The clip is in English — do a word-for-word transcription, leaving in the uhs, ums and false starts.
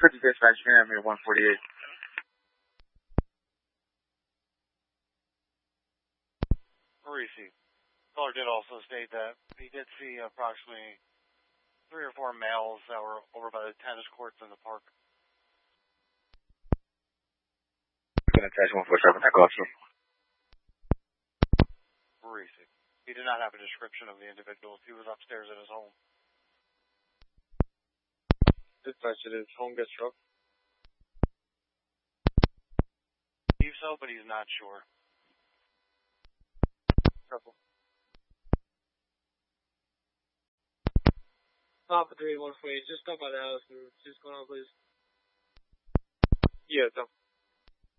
fifty dispatch, here, I'm here, one forty-eight. Parisi. Caller did also state that he did see approximately three or four males that were over by the tennis courts in the park. I'm going to attach one forty-seven, I got you. Parisi. He did not have a description of the individual. He was upstairs at his home. Dispatch, it is home gets struck. Believe so, but he's not sure. Careful. Papa three one forty-eight, just stop by the house and just go on, please. Yeah, it's up.